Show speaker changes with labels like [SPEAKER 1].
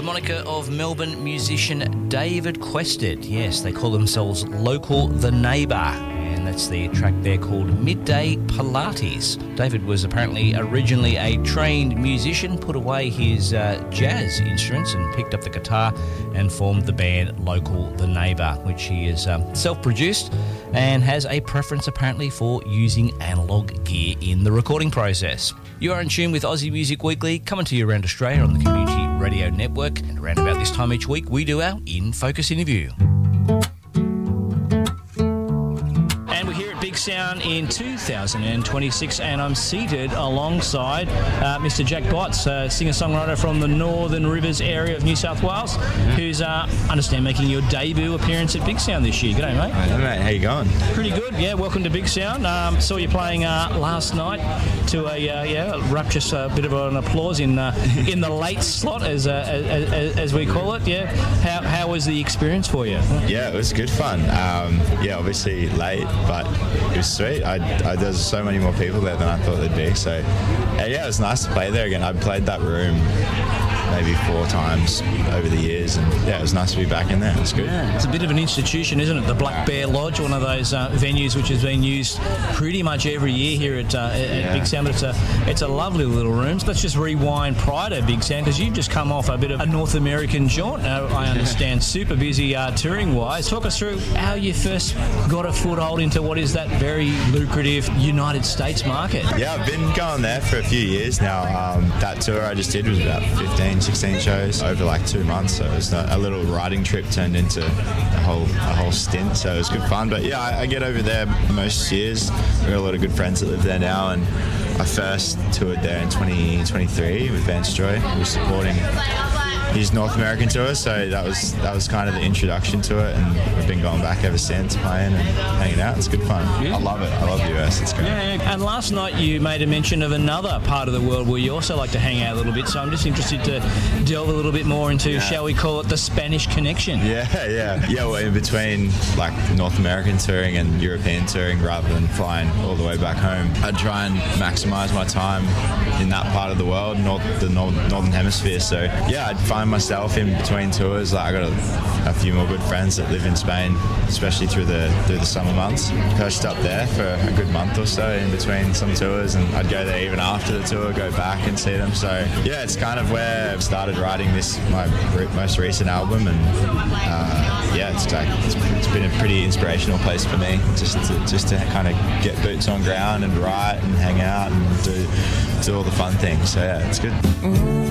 [SPEAKER 1] the moniker of Melbourne musician David Quested. Yes, they call themselves Local the Neighbour, and that's the track there called Midday Pilates. David was apparently originally a trained musician, put away his jazz instruments and picked up the guitar and formed the band Local the Neighbour, which he is self-produced and has a preference apparently for using analogue gear in the recording process. You are in tune with Aussie Music Weekly, coming to you around Australia on the Community Radio Network, and around about this time each week we do our In Focus interview. Big Sound in 2026, and I'm seated alongside Mr. Jack Botts, singer-songwriter from the Northern Rivers area of New South Wales, who's, understand, making your debut appearance at Big Sound this year. G'day, mate.
[SPEAKER 2] Hey, mate. How you going?
[SPEAKER 1] Pretty good, yeah. Welcome to Big Sound. Saw you playing last night to a rapturous bit of an applause in the late slot, as we call it. Yeah. How was the experience for you?
[SPEAKER 2] Yeah, it was good fun. Obviously late, but it was sweet. There's so many more people there than I thought there'd be. So, it was nice to play there again. I played that room maybe 4 times over the years, and it was nice to be back in there. It's good.
[SPEAKER 1] Yeah, it's a bit of an institution, isn't it? The Black Bear Lodge, one of those venues which has been used pretty much every year here at Big Sound. But it's a lovely little room. So let's just rewind prior to Big Sound, because you've just come off a bit of a North American jaunt. I understand, super busy touring wise. Talk us through how you first got a foothold into what is that very lucrative United States market.
[SPEAKER 2] Yeah, I've been going there for a few years now. That tour I just did was about 16 shows over like 2 months, so it was a little riding trip turned into a whole stint, so it was good fun. But yeah, I get over there most years. We've got a lot of good friends that live there now, and I first toured there in 2023 with Vance Joy. We were supporting his North American tour, so that was kind of the introduction to it, and we've been going back ever since, playing and hanging out. It's good fun.
[SPEAKER 1] Yeah.
[SPEAKER 2] I love it. I love the US. It's great.
[SPEAKER 1] Yeah, and last night you made a mention of another part of the world where you also like to hang out a little bit, so I'm just interested to delve a little bit more into, shall we call it, the Spanish connection.
[SPEAKER 2] Yeah, well, in between like North American touring and European touring, rather than flying all the way back home, I try and maximise my time in that part of the world, the Northern Hemisphere. So yeah, I'd find myself in between tours. Like, I got a few more good friends that live in Spain, especially through the summer months. Perched up there for a good month or so in between some tours, and I'd go there even after the tour, go back and see them. So yeah, it's kind of where I've started writing my most recent album, and it's been a pretty inspirational place for me, just to kind of get boots on ground and write and hang out and do all the fun things. So yeah, it's good.